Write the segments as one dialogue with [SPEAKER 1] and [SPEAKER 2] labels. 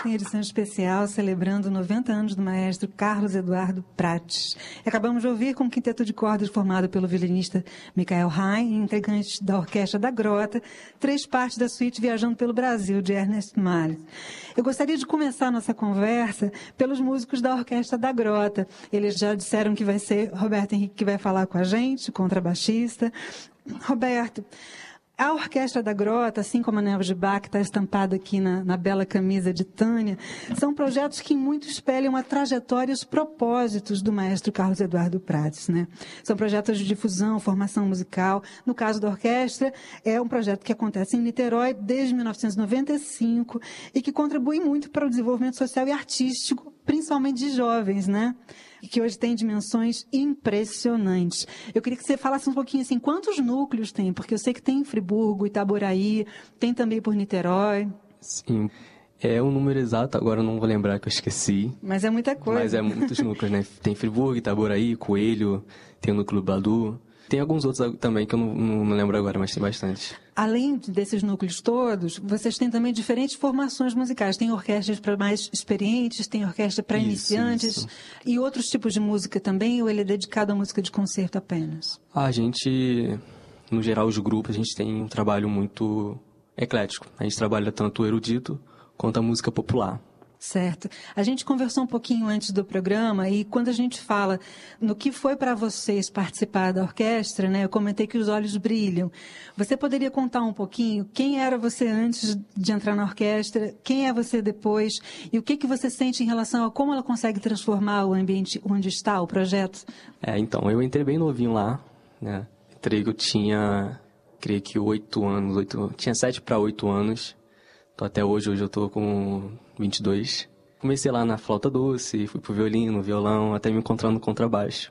[SPEAKER 1] Conversa em edição especial, celebrando 90 anos do maestro Carlos Eduardo Prates. Acabamos de ouvir com um quinteto de cordas formado pelo violinista Michael Hein, integrante da Orquestra da Grota, 3 partes da suíte Viajando pelo Brasil, de Ernest Malles. Eu gostaria de começar a nossa conversa pelos músicos da Orquestra da Grota. Eles já disseram que vai ser Roberto Henrique que vai falar com a gente, contrabaixista. Roberto, a Orquestra da Grota, assim como a Névoa de Bach, que está estampada aqui na bela camisa de Tânia, são projetos que muito espelham a trajetória e os propósitos do maestro Carlos Eduardo Prates, né? São projetos de difusão, formação musical. No caso da orquestra, é um projeto que acontece em Niterói desde 1995 e que contribui muito para o desenvolvimento social e artístico, principalmente de jovens, né? Que hoje tem dimensões impressionantes. Eu queria que você falasse um pouquinho assim, quantos núcleos tem? Porque eu sei que tem em Friburgo, Itaboraí, tem também por Niterói.
[SPEAKER 2] Sim, é um número exato, agora eu não vou lembrar que eu esqueci.
[SPEAKER 1] Mas é muita coisa.
[SPEAKER 2] Mas é muitos núcleos, né? Tem Friburgo, Itaboraí, Coelho, tem o núcleo Badu. Tem alguns outros também que eu não lembro agora, mas tem bastante.
[SPEAKER 1] Além desses núcleos todos, vocês têm também diferentes formações musicais. Tem orquestras para mais experientes, tem orquestra para iniciantes. Isso. E outros tipos de música também, ou ele é dedicado à música de concerto apenas?
[SPEAKER 2] A gente, no geral, os grupos, a gente tem um trabalho muito eclético. A gente trabalha tanto o erudito quanto a música popular.
[SPEAKER 1] Certo. A gente conversou um pouquinho antes do programa e quando a gente fala no que foi para vocês participar da orquestra, né? Eu comentei que os olhos brilham. Você poderia contar um pouquinho quem era você antes de entrar na orquestra, quem é você depois e o que você sente em relação a como ela consegue transformar o ambiente onde está o projeto?
[SPEAKER 2] Então, eu entrei bem novinho lá, né? Entrei que eu tinha, creio que 8 anos, tinha 7 para 8 anos. Então, até hoje eu tô com 22. Comecei lá na flauta doce, fui pro violino, violão, até me encontrar no contrabaixo.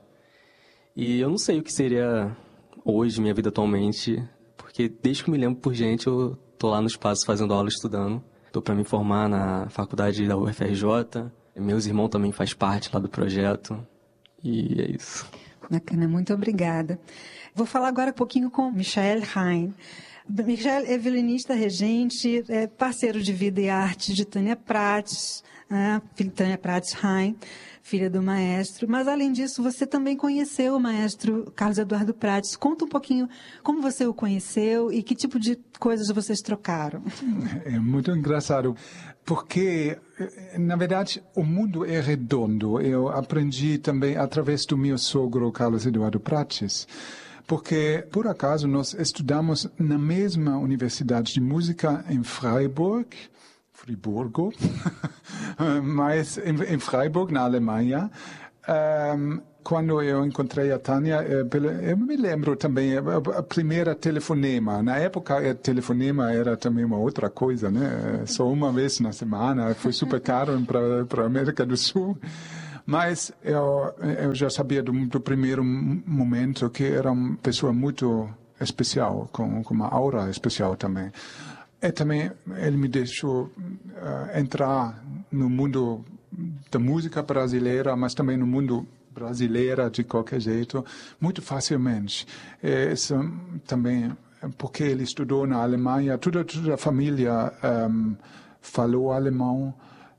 [SPEAKER 2] E eu não sei o que seria hoje, minha vida atualmente, porque desde que eu me lembro por gente, eu tô lá no espaço fazendo aula, estudando. Tô para me formar na faculdade da UFRJ. Meus irmãos também fazem parte lá do projeto. E é isso.
[SPEAKER 1] Bacana, muito obrigada. Vou falar agora um pouquinho com Michael Hein. Michael é violinista regente, é parceiro de vida e arte de Tânia Prates, né? Tânia Prates Hein, filha do maestro. Mas, além disso, você também conheceu o maestro Carlos Eduardo Prates. Conta um pouquinho como você o conheceu e que tipo de coisas vocês trocaram.
[SPEAKER 3] É muito engraçado, porque, na verdade, o mundo é redondo. Eu aprendi também através do meu sogro, Carlos Eduardo Prates. Porque, por acaso, nós estudamos na mesma Universidade de Música em Friburgo, mas em Freiburg, na Alemanha. Quando eu encontrei a Tânia, eu me lembro também, a primeira telefonema. Na época, o telefonema era também uma outra coisa, né? Só uma vez na semana, foi super caro para a América do Sul. Mas eu já sabia do primeiro momento que era uma pessoa muito especial, com uma aura especial também. E também ele me deixou entrar no mundo da música brasileira, mas também no mundo brasileiro de qualquer jeito, muito facilmente. Isso também porque ele estudou na Alemanha, toda a família falou alemão.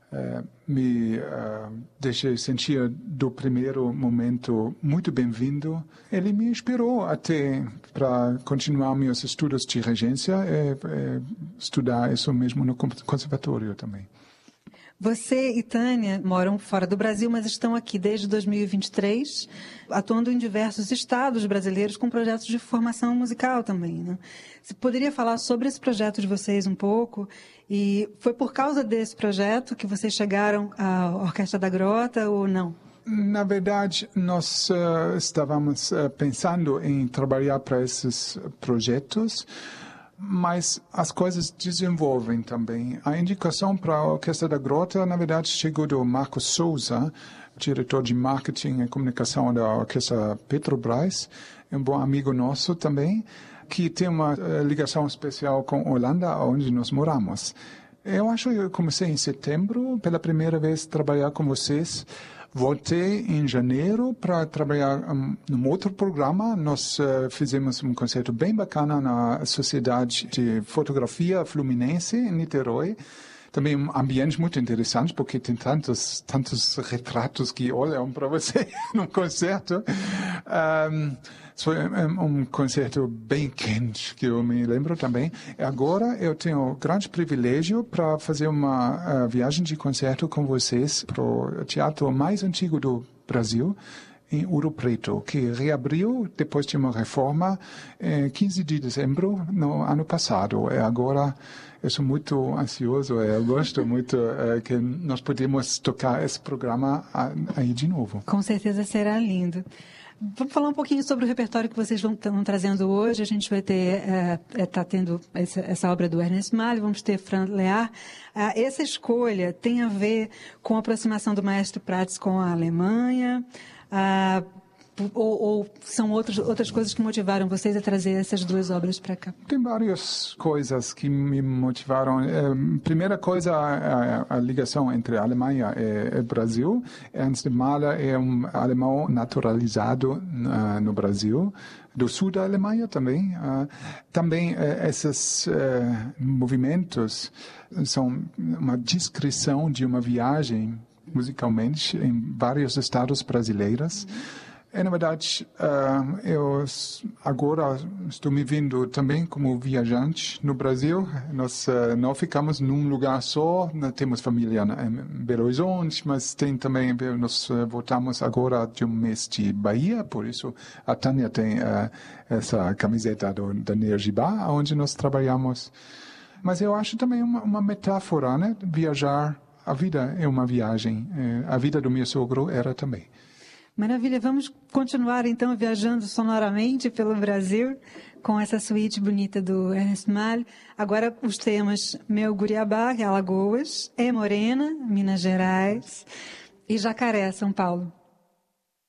[SPEAKER 3] Me deixei sentir do primeiro momento muito bem-vindo. Ele me inspirou até para continuar meus estudos de regência e estudar isso mesmo no conservatório também.
[SPEAKER 1] Você e Tânia moram fora do Brasil, mas estão aqui desde 2023, atuando em diversos estados brasileiros com projetos de formação musical também, né? Você poderia falar sobre esse projeto de vocês um pouco? E foi por causa desse projeto que vocês chegaram à Orquestra da Grota ou não?
[SPEAKER 3] Na verdade, nós estávamos pensando em trabalhar para esses projetos, mas as coisas desenvolvem também. A indicação para a Orquestra da Grota, na verdade, chegou do Marcos Souza, diretor de marketing e comunicação da Orquestra Petrobras, um bom amigo nosso também, que tem uma ligação especial com a Holanda, onde nós moramos. Eu acho que eu comecei em setembro, pela primeira vez, a trabalhar com vocês. Voltei em janeiro para trabalhar num outro programa. Nós fizemos um concerto bem bacana na Sociedade de Fotografia Fluminense, em Niterói. também um ambiente muito interessante, porque tem tantos retratos que olham para você num concerto. Foi um concerto bem quente, que eu me lembro também. Agora eu tenho o grande privilégio para fazer uma viagem de concerto com vocês para o teatro mais antigo do Brasil, em Ouro Preto, que reabriu depois de uma reforma em 15 de dezembro no ano passado. E agora eu sou muito ansioso, eu gosto muito que nós podemos tocar esse programa aí de novo.
[SPEAKER 1] Com certeza será lindo. Vamos falar um pouquinho sobre o repertório que vocês estão trazendo hoje. A gente vai ter, tendo essa obra do Ernest Malle, vamos ter Franz Lehár. Essa escolha tem a ver com a aproximação do maestro Prats com a Alemanha, ou são outras coisas que motivaram vocês a trazer essas duas obras para cá?
[SPEAKER 3] Tem várias coisas que me motivaram. Primeira coisa, a ligação entre a Alemanha e o Brasil. Ernst Mahler é um alemão naturalizado no Brasil, do sul da Alemanha também. Também esses movimentos são uma descrição de uma viagem musicalmente em vários estados brasileiros. E, na verdade, eu agora estou me vendo também como viajante no Brasil. Nós não ficamos num lugar só, temos família em Belo Horizonte, mas tem também, nós voltamos agora de um mês de Bahia, por isso a Tânia tem essa camiseta da Nergibá, onde nós trabalhamos. Mas eu acho também uma metáfora, né? Viajar, a vida é uma viagem, a vida do meu sogro era também.
[SPEAKER 1] Maravilha, vamos continuar então viajando sonoramente pelo Brasil com essa suíte bonita do Ernest Malle. Agora os temas Meu Guriabá, que é Alagoas, É Morena, Minas Gerais e Jacaré, São Paulo.